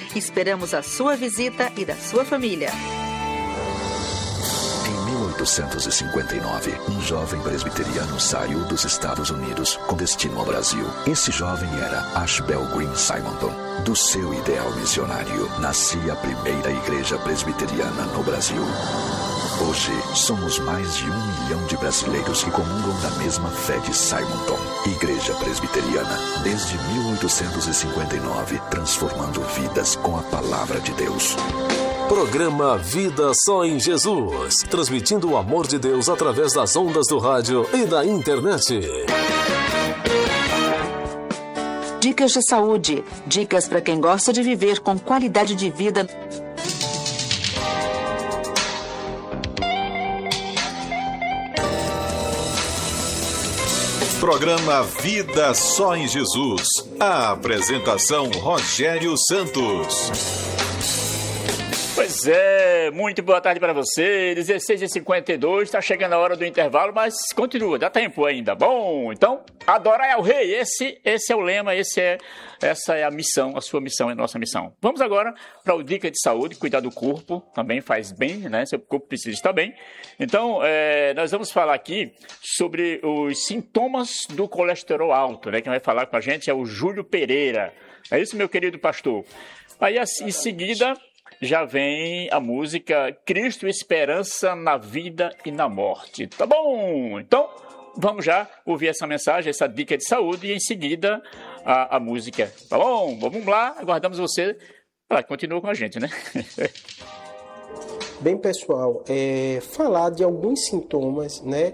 Esperamos a sua visita e da sua família. Em 1859, um jovem presbiteriano saiu dos Estados Unidos com destino ao Brasil. Esse jovem era Ashbel Green Simonton. Do seu ideal missionário, nascia a primeira igreja presbiteriana no Brasil. Hoje, somos mais de 1 milhão de brasileiros que comungam da mesma fé de Simonton. Igreja Presbiteriana, desde 1859, transformando vidas com a palavra de Deus. Programa Vida Só em Jesus, transmitindo o amor de Deus através das ondas do rádio e da internet. Dicas de saúde, dicas para quem gosta de viver com qualidade de vida. Programa Vida Só em Jesus. A apresentação Rogério Santos. Pois é, muito boa tarde para você, 16h52, está chegando a hora do intervalo, mas continua, dá tempo ainda. Bom, então, adorar ao rei, esse é o lema, essa é a missão, a sua missão, é a nossa missão. Vamos agora para o Dica de Saúde, cuidar do corpo, também faz bem, né, seu corpo precisa estar bem. Então, nós vamos falar aqui sobre os sintomas do colesterol alto, né, quem vai falar com a gente é o Júlio Pereira. É isso, meu querido pastor? Aí, em seguida, já vem a música Cristo Esperança na Vida e na Morte. Tá bom? Então, vamos já ouvir essa mensagem, essa dica de saúde e em seguida a música. Tá bom? Vamos lá, aguardamos você. Continua com a gente, né? Bem, pessoal, falar de alguns sintomas, né?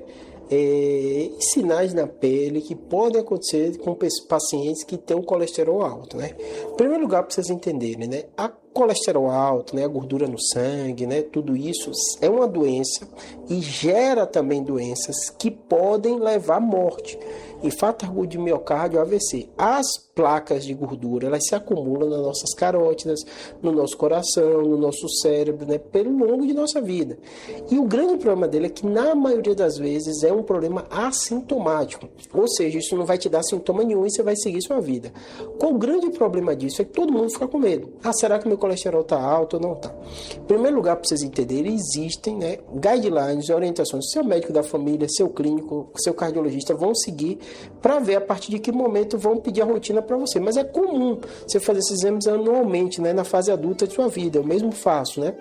Sinais na pele que podem acontecer com pacientes que têm um colesterol alto, né? Em primeiro lugar, para vocês entenderem, né? A colesterol alto, né? A gordura no sangue, né? Tudo isso é uma doença e gera também doenças que podem levar à morte. Infarto agudo de miocárdio, AVC. As placas de gordura, elas se acumulam nas nossas carótidas, no nosso coração, no nosso cérebro, né, pelo longo de nossa vida. E o grande problema dele é que, na maioria das vezes, é um problema assintomático. Ou seja, isso não vai te dar sintoma nenhum e você vai seguir sua vida. Qual o grande problema disso? É que todo mundo fica com medo. Será que meu colesterol está alto ou não está? Em primeiro lugar, para vocês entenderem, existem, né, guidelines, orientações. Seu médico da família, seu clínico, seu cardiologista vão seguir para ver a partir de que momento vão pedir a rotina para você. Mas é comum você fazer esses exames anualmente, né, na fase adulta de sua vida. Eu mesmo faço, né?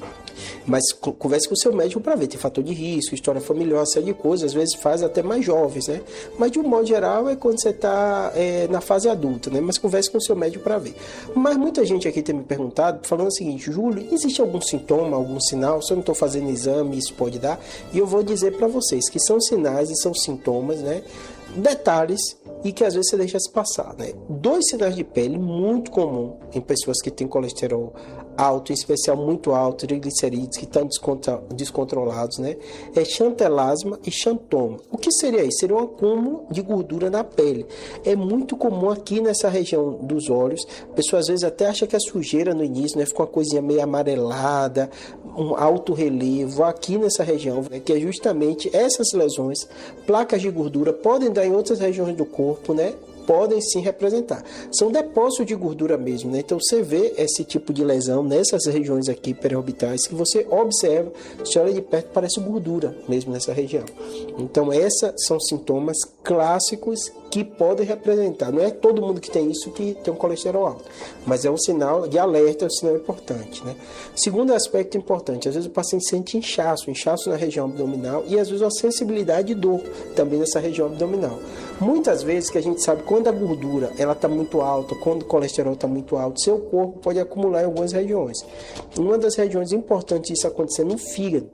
Mas converse com o seu médico para ver. Tem fator de risco, história familiar, uma série de coisas. Às vezes faz até mais jovens, né? Mas de um modo geral é quando você está na fase adulta, né? Mas converse com o seu médico para ver. Mas muita gente aqui tem me perguntado, falando o seguinte: Júlio, existe algum sintoma, algum sinal? Se eu não estou fazendo exame, isso pode dar? E eu vou dizer para vocês que são sinais e são sintomas, né? Detalhes e que às vezes você deixa se passar, né? 2 sinais de pele muito comum em pessoas que têm colesterol alto, em especial muito alto, triglicerídeos que estão descontrolados, né? É xantelasma e xantoma. O que seria isso? Seria um acúmulo de gordura na pele. É muito comum aqui nessa região dos olhos. A pessoa às vezes até acha que é sujeira no início, né? Fica uma coisinha meio amarelada, um alto relevo aqui nessa região, né? Que é justamente essas lesões, placas de gordura, podem dar em outras regiões do corpo, né? Podem sim representar. São depósitos de gordura mesmo, né? Então você vê esse tipo de lesão nessas regiões aqui periorbitais que você observa, se olha de perto, parece gordura mesmo nessa região. Então esses são sintomas clássicos que podem representar. Não é todo mundo que tem isso que tem um colesterol alto, mas é um sinal de alerta, é um sinal importante, né? Segundo aspecto importante, às vezes o paciente sente inchaço na região abdominal e às vezes uma sensibilidade e dor também nessa região abdominal. Muitas vezes que a gente sabe quando a gordura ela está muito alta, quando o colesterol está muito alto, seu corpo pode acumular em algumas regiões. Uma das regiões importantes disso acontecer no fígado.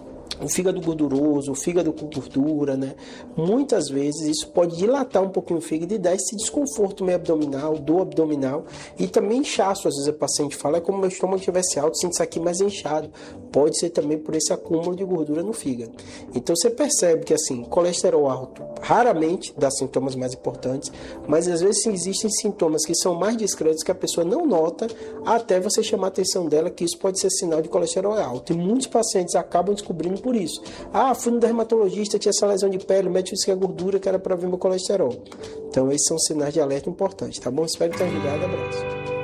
O fígado gorduroso, o fígado com gordura, né? Muitas vezes isso pode dilatar um pouquinho o fígado e dar esse desconforto meio abdominal, dor abdominal e também inchaço. Às vezes o paciente fala, é como se meu estômago estivesse alto, sinto isso aqui mais inchado. Pode ser também por esse acúmulo de gordura no fígado. Então você percebe que assim, colesterol alto raramente dá sintomas mais importantes, mas às vezes existem sintomas que são mais discretos que a pessoa não nota até você chamar a atenção dela que isso pode ser sinal de colesterol alto. E muitos pacientes acabam descobrindo por isso. Fui no dermatologista, tinha essa lesão de pele, o médico disse que é gordura, que era para ver meu colesterol. Então esses são sinais de alerta importantes, tá bom? Espero ter ajudado, abraço.